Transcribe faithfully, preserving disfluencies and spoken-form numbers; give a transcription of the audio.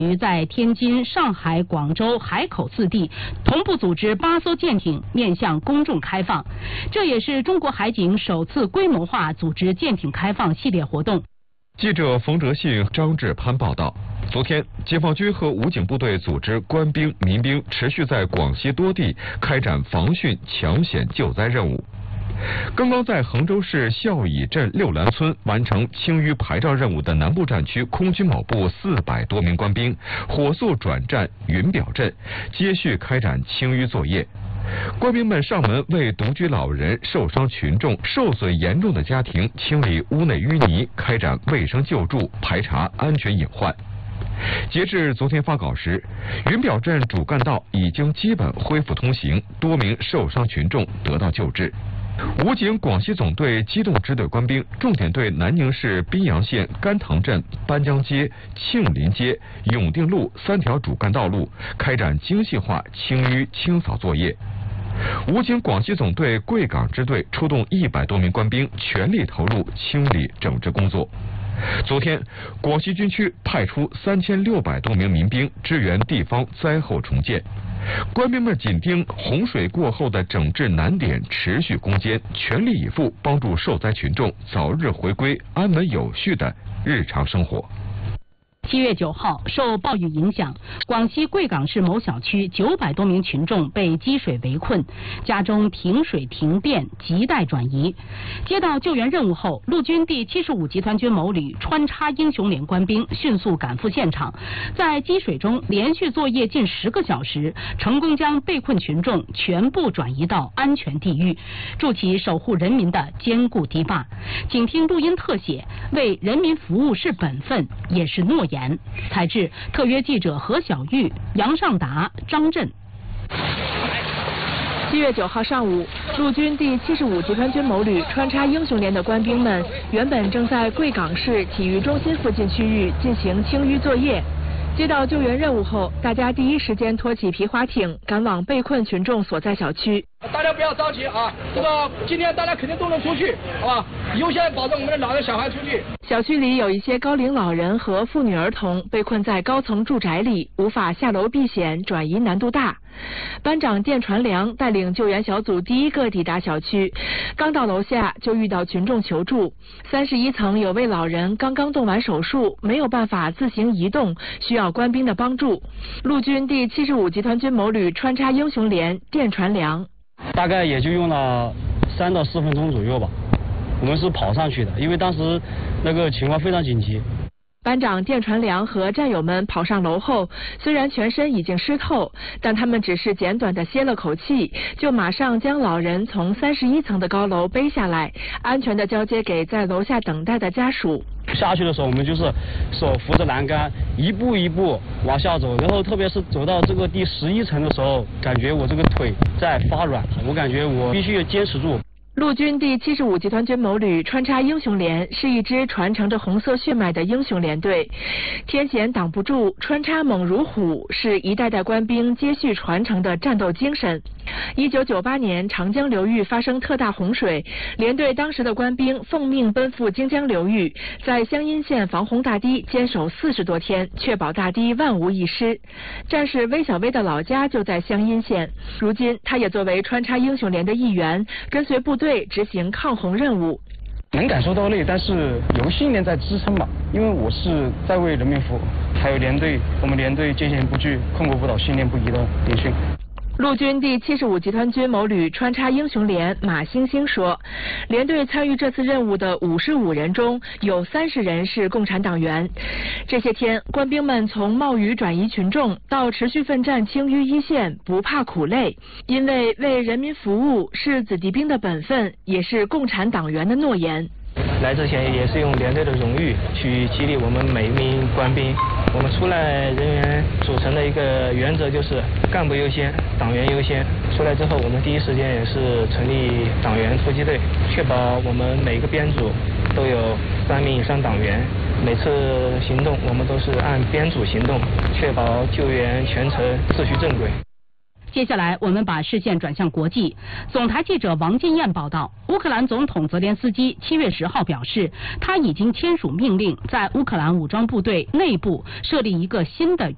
于在天津、上海、广州海口四地同步组织八艘舰艇面向公众开放，这也是中国海警首次规模化组织舰艇开放系列活动。 记者冯哲信、张志攀报道。昨天，解放军和武警部队组织官兵、民兵持续在广西多地开展防汛、抢险救灾任务。刚刚在衡州市孝乙镇六兰村完成清淤排涝任务的南部战区空军某部四百多名官兵，火速转战云表镇，接续开展清淤作业。官兵们上门为独居老人、受伤群众、受损严重的家庭清理屋内淤泥，开展卫生救助，排查安全隐患。截至昨天发稿时，云表镇主干道已经基本恢复通行，多名受伤群众得到救治。武警广西总队机动支队官兵重点对南宁市宾阳县甘塘镇班江街、庆林街、永定路三条主干道路开展精细化清淤清扫作业。武警广西总队贵港支队出动一百多名官兵，全力投入清理整治工作。昨天，广西军区派出三千六百多名民兵支援地方灾后重建。官兵们紧盯洪水过后的整治难点，持续攻坚，全力以赴帮助受灾群众早日回归安稳有序的日常生活。 七月九号，受暴雨影响，广西贵港市某小区九百多名群众被积水围困，家中停水停电，亟待转移。接到救援任务后，陆军第七十五集团军某旅穿插英雄连官兵迅速赶赴现场，在积水中连续作业近十个小时，成功将被困群众全部转移到安全地域，筑起守护人民的坚固堤坝。请听录音特写，为人民服务是本分，也是诺言。采制特约记者何小玉、杨尚达、张震。 七月九号上午，陆军第七十五集团军某旅穿插英雄连的官兵们，原本正在贵港市体育中心附近区域进行清淤作业。接到救援任务后，大家第一时间拖起皮划艇，赶往被困群众所在小区。 大家不要着急啊，这个今天大家肯定都能出去，好吧？优先保证我们的老人小孩出去。 小区里有一些高龄老人和妇女儿童被困在高层住宅里，无法下楼避险，转移难度大。班长电传良带领救援小组第一个抵达小区，刚到楼下就遇到群众求助。三十一层有位老人刚刚动完手术，没有办法自行移动，需要官兵的帮助。陆军第七十五集团军某旅穿插英雄连电传良， 大概也就用了三到四分钟左右吧。我们是跑上去的，因为当时那个情况非常紧急。 班长电传良和战友们跑上楼后，虽然全身已经湿透，但他们只是简短的歇了口气，就马上将老人从三十一层的高楼背下来，安全的交接给在楼下等待的家属。 下去的时候，我们就是手扶着栏杆，一步一步往下走，然后特别是走到这个第十一层的时候，感觉我这个腿在发软，我感觉我必须要坚持住。 陆军第七十五集团军某旅穿插英雄连是一支传承着红色血脉的英雄连队，天险挡不住，穿插猛如虎，是一代代官兵接续传承的战斗精神。一九九八年长江流域发生特大洪水，连队当时的官兵奉命奔赴荆江流域，在湘阴县防洪大堤坚守四十多天，确保大堤万无一失。战士魏小薇的老家就在湘阴县，如今他也作为穿插英雄连的一员，跟随部队执行抗洪任务。 能感受到累，但是有信念在支撑吧，因为我是在为人民服务，还有连队，我们连队坚险不惧、刻苦不倒、信念不移的连训。 陆军第七十五集团军某旅穿插英雄连马星星说，连队参与这次任务的五十五人中，有三十人是共产党员。这些天，官兵们从冒雨转移群众到持续奋战清淤一线，不怕苦累，因为为人民服务是子弟兵的本分，也是共产党员的诺言。 来之前也是用连队的荣誉去激励我们每一名官兵。我们出来人员组成的一个原则就是干部优先，党员优先。出来之后，我们第一时间也是成立党员突击队，确保我们每个编组都有三名以上党员。每次行动我们都是按编组行动，确保救援全程秩序正轨。 接下来，我们把视线转向国际。总台记者王金燕报道，乌克兰总统泽连斯基七月十号表示，他已经签署命令，在乌克兰武装部队内部设立一个新的